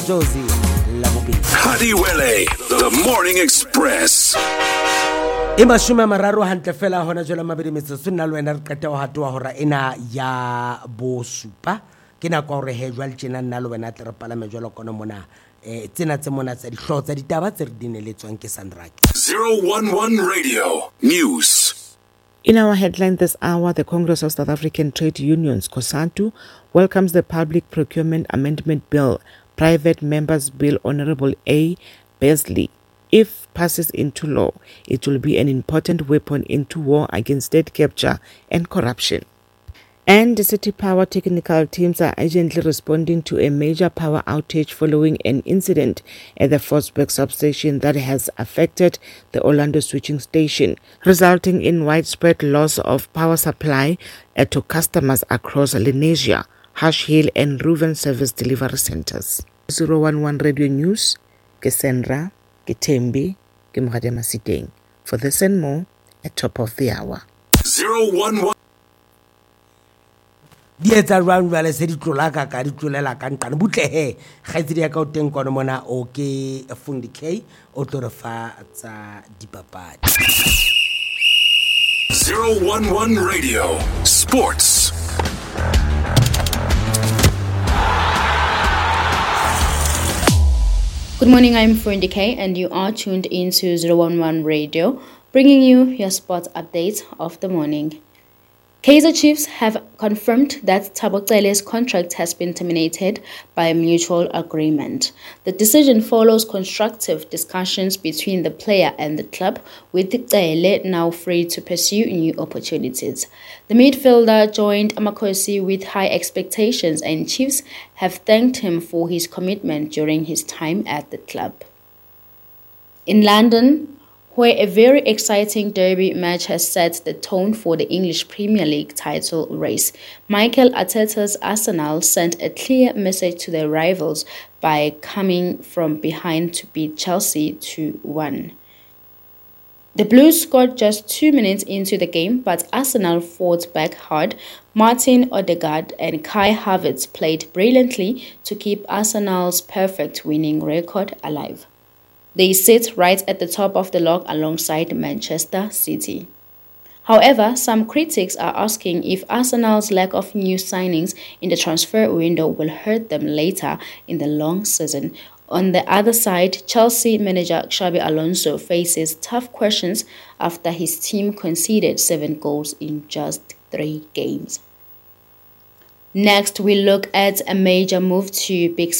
Josie Labubi. Hadiwele, the Morning Express. Imashuma mararo hantle fela hona jwale mabedi metsotso nna le wena re qeta ho hatoha hora ena ya bosupa ke nako hore he jwale tjena nna le wena tle re palame jwalo kono mona tsena tse mona tsa dihlooho tsa ditaba tse re dineletswang ke Sandraki. 011 Radio News. In our headline this hour, the Congress of South African Trade Unions, COSATU, welcomes the Public Procurement Amendment Bill, Private Members Bill Honorable A. Besley. If passes into law, it will be an important weapon into war against state capture and corruption. And the City Power technical teams are urgently responding to a major power outage following an incident at the Forsberg substation that has affected the Orlando switching station, resulting in widespread loss of power supply to customers across Lenasia, Hush Hill and Reuven service delivery centers. 011 Radio News, Kesendra, Ketembi, Kimradema Siteng. For this and more, at top of the hour. 011 Di etsa rwang jwale se di tlola ka di tlolela ka nqane butle he kgaitsedi ya ka o teng kono mona o ke Fundi K o tlo re fa tsa dipapadi. 011 Radio Sports. Good morning, I'm Fundi K and you are tuned into 011 Radio, bringing you your sports update of the morning. Kaizer Chiefs have confirmed that Thabo Cele's contract has been terminated by mutual agreement. The decision follows constructive discussions between the player and the club, with Cele now free to pursue new opportunities. The midfielder joined Amakosi with high expectations, and Chiefs have thanked him for his commitment during his time at the club. In London, where a very exciting derby match has set the tone for the English Premier League title race, Mikel Arteta's Arsenal sent a clear message to their rivals by coming from behind to beat Chelsea 2-1. The Blues scored just 2 minutes into the game, but Arsenal fought back hard. Martin Odegaard and Kai Havertz played brilliantly to keep Arsenal's perfect winning record alive. They sit right at the top of the log alongside Manchester City. However, some critics are asking if Arsenal's lack of new signings in the transfer window will hurt them later in the long season. On the other side, Chelsea manager Xabi Alonso faces tough questions after his team conceded 7 goals in just 3 games. Next, we look at a major move to Big